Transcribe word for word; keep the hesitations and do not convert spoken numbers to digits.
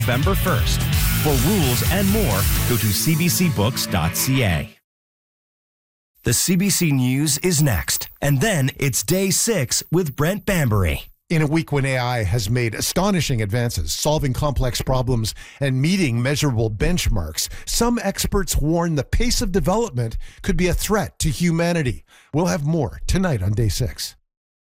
November first. For rules and more, go to c b c books dot c a. The C B C News is next, and then it's Day six with Brent Bambury. In a week when A I has made astonishing advances, solving complex problems and meeting measurable benchmarks, some experts warn the pace of development could be a threat to humanity. We'll have more tonight on Day six.